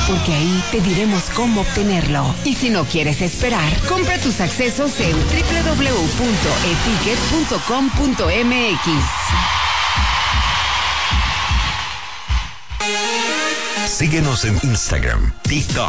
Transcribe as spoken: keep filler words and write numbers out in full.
porque ahí te diremos cómo obtenerlo. Y si no quieres esperar, compra tus accesos en doble u doble u doble u punto e ticket punto com punto m x. Síguenos en Instagram, TikTok,